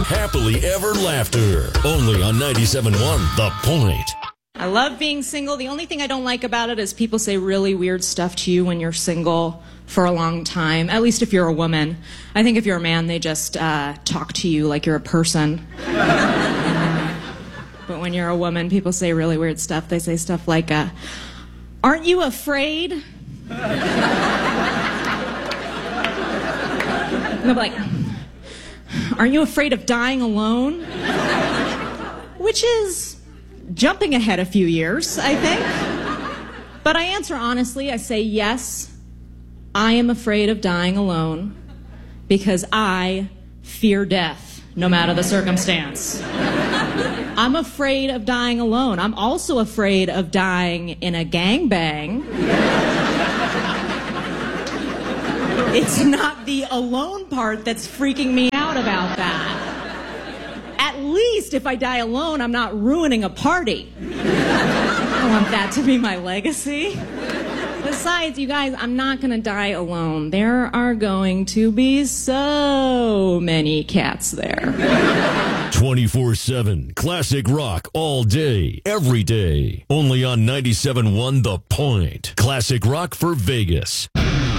happily ever laughter. Only on 97.1 The Point. I love being single. The only thing I don't like about it is people say really weird stuff to you when you're single for a long time, at least if you're a woman. I think if you're a man, they just talk to you like you're a person. But when you're a woman, people say really weird stuff. They say stuff like, aren't you afraid? And they'll be like, aren't you afraid of dying alone? Which is jumping ahead a few years, I think. But I answer honestly. I say, yes, I am afraid of dying alone because I fear death, no matter the circumstance. I'm afraid of dying alone. I'm also afraid of dying in a gangbang. It's not the alone part that's freaking me out about that. At least if I die alone, I'm not ruining a party. I want that to be my legacy. Besides, you guys, I'm not going to die alone. There are going to be so many cats there. 24/7 classic rock all day, every day. Only on 97.1 The Point. Classic rock for Vegas.